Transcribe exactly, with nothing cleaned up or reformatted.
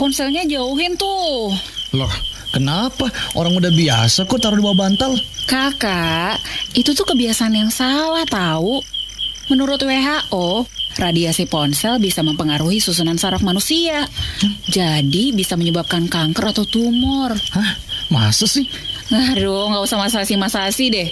ponselnya jauhin tuh. Loh, kenapa? Orang udah biasa kok taruh di bawah bantal. Kakak, itu tuh kebiasaan yang salah tahu. Menurut W H O, radiasi ponsel bisa mempengaruhi susunan saraf manusia. Jadi bisa menyebabkan kanker atau tumor. Hah? Masa sih? Aduh, nggak usah masasi-masasi deh.